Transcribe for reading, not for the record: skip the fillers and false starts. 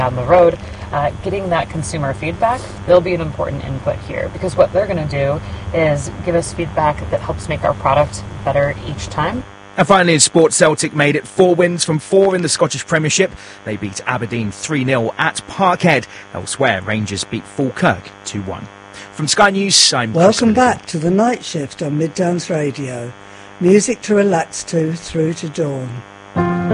down the road, getting that consumer feedback, they'll be an important input here, because what they're going to do is give us feedback that helps make our product better each time. And finally in sport, Celtic made it 4 wins from 4 in the Scottish Premiership. They beat Aberdeen 3-0 at Parkhead. Elsewhere, Rangers beat Falkirk 2-1. From Sky News, I'm Welcome back to the night shift on Midlands Radio. Music to relax to through to dawn.